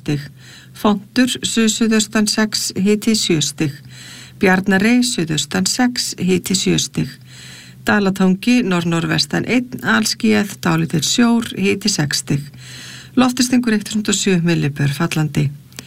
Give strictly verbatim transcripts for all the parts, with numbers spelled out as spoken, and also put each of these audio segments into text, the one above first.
stig. Fontur suðsuðaustan sex, hiti sjö stig. Bjarnarey suðaustan sex, hiti sjö stig. Dalatangi norð-norðvestan einn, alskýjað, dálítill sjór, hiti sex stig. Lofthjúpur eitt þúsund og sjö millibör fallandi.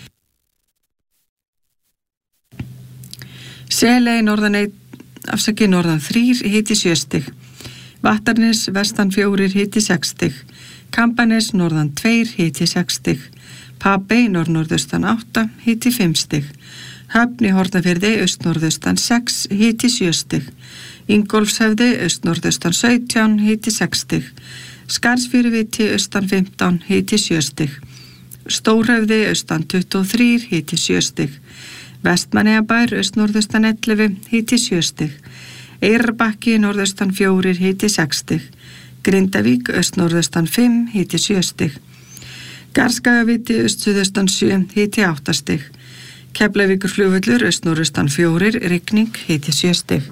Seley norðan einn, afsaki norðan þrír, hiti sjö stig. Vattarnes vestan fjórir, hiti sex stig. Kambanes norðan tveir, hiti sex stig. Papey norð-norðaustan átta, hiti fimm stig. Höfn í Hornafirði aust-norðaustan sex, hiti sjö stig. Ingólfshöfði aust-norðaustan sautján, hiti sex stig. Skarðsfjöruviti austan fimmtán, hiti sjö stig. Stórhöfði austan tuttugu og þrír, hiti sjö stig. Vestmannaeyjabær aust-norðaustan ellefu, hiti sjö stig. Eyrarbakki norðaustan fjórir, hiti sex stig. Grindavík aust-norðaustan fimm, hiti sjö stig. Garðskagaviti aust-suðaustan sjö, hiti átta stig. Keflavíkurflugvöllur aust-norðaustan fjórir, rigning, hiti sjö stig.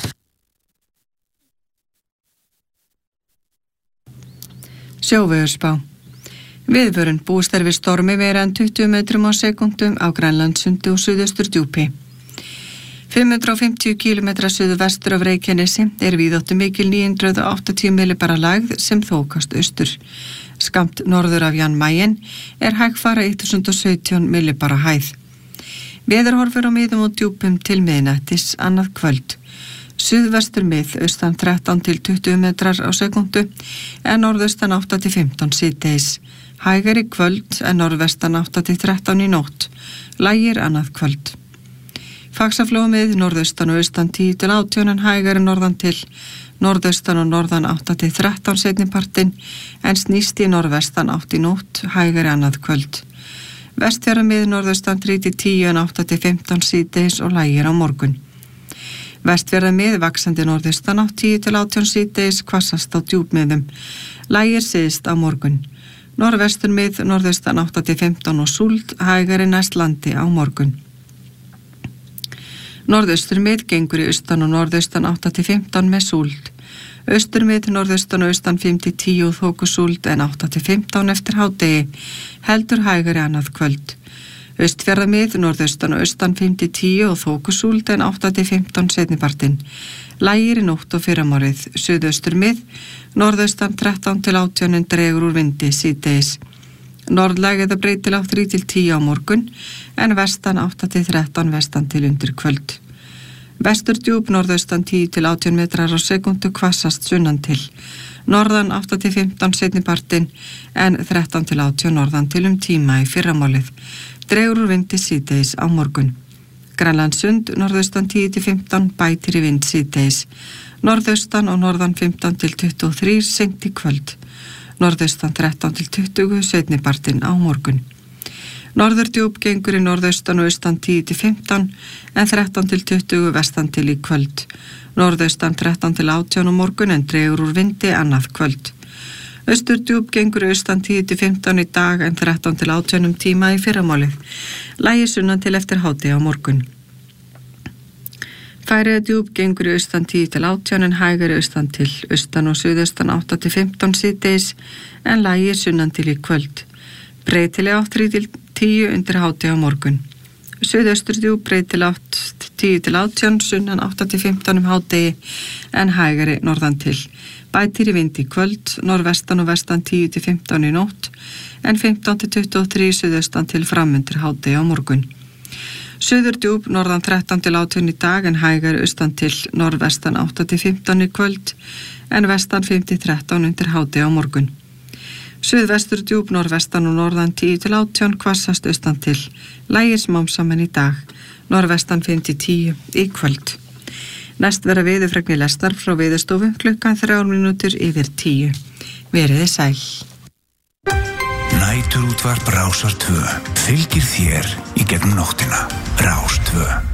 Sjóveðurspá. Viðvörun búist er við stormi meira en tuttugu metrum á sekúndum á Grænlandssundi og Suðausturdjúpi. fimm hundruð og fimmtíu kílómetra suðvestur af Reykjanesi er víðáttu mikil níu hundruð og áttatíu millibara lægð sem þókast austur. Skammt norður af Jan Mayen er hægfara þúsund og sautján millibara hæð. Veðurhorfur á miðum og djúpum til miðnættis annað kvöld. Suðvestur mið austan þrettán til tuttugu metrar á sekúndu en norðaustan átta til fimmtán síðdegis. Hægari kvöld en norðvestan átta til þrettán í nótt. Lægir annað kvöld. Faxaflóamið norðaustan og austan tíu til átján en hægari norðan til. Norðaustan og norðan átta til þrettán seinnipartinn en snýst í norðvestan átta í nótt. Hægari annað kvöld. Vestfjarðamið norðaustan þrjú til tíu en átta til fimmtán síðdegis og lægir á morgun. Vestfjarðamið vaxandi norðaustan átt tíu til átján síðdegis, hvassast á djúpmiðum. Lægir syðst á morgun. Norðvesturmið norðaustan átta til fimmtán og súld, hægari næst landi á morgun. Norðausturmið gengur í austan og norðaustan átta til fimmtán með súld. Austurmið norðaustan og austan fimm til tíu og þokusúld en átta til fimmtán eftir hádegi. Heldur hægari annað kvöld. Austfjarðamið norðaustan og austan fimm til tíu og þokusúld en átta til fimmtán seinnipartinn. Lægir í nótt og fyrramárið. Suðausturmið norðaustan þrettán til átján en dregur úr vindi síðdegis. Norðlæg eða breytilátt þrjú til tíu á morgun en vestan átta til þrettán vestan til undir kvöld. Vesturdjúp norðaustan tíu til átján metrar á sekúndu, hvassast sunnan til. Norðan átta til fimmtán seinnipartinn en þrettán til átján norðan til um tíma í fyrramálið. Dregur úr vindi síðdegis á morgun. Grænlandssund norðaustan tíu til fimmtán bætir í vind síðdegis. Norðaustan og norðan fimmtán til tuttugu og þrír seint í kvöld. Norðaustan þrettán til tuttugu seinnipartinn á morgun. Norðurdjúp gengur í norðaustan og austan tíu til fimmtán en þrettán til tuttugu vestan til í kvöld. Norðaustan þrettán til átján á morgun en dregur úr vindi annað kvöld. Austurdjúp gengur austan tíu til fimmtán í dag en þrettán til átján um tíma í fyrramálið. Lægir sunnan til eftir hádegi á morgun. Færeyjadjúp gengur austan tíu til átján en hægari austan til. Austan og suðaustan átta til fimmtán síðdegis en lægir sunnan til í kvöld. Breytileg átt þrjú til tíu undir hádegi á morgun. Suðausturdjúp breytileg átt tíu til átján sunnan átta til fimmtán um hádegi en hægari norðan til. Bætir í vindi í kvöld, norðvestan og vestan tíu til fimmtán í nótt en fimmtán til tuttugu og þrír suðaustan til framundir hádegi á morgun. Suðurdjúp norðan þrettán til átján í dag en hægari austan til. Norðvestan átta til fimmtán í kvöld en vestan fimm til þrettán undir hádegi á morgun. Suðvesturdjúp norðvestan og norðan tíu til átján, hvassast austan til. Lægir smám saman í dag. Norðvestan fimm til tíu í kvöld. Næst verða veðurfregnir lesnar frá Veðurstofu klukkan þrjár mínútur yfir tíu. Veriði sæl. Næturútvarp Rásar tvö fylgir þér í gegnum nóttina. Rás tvö.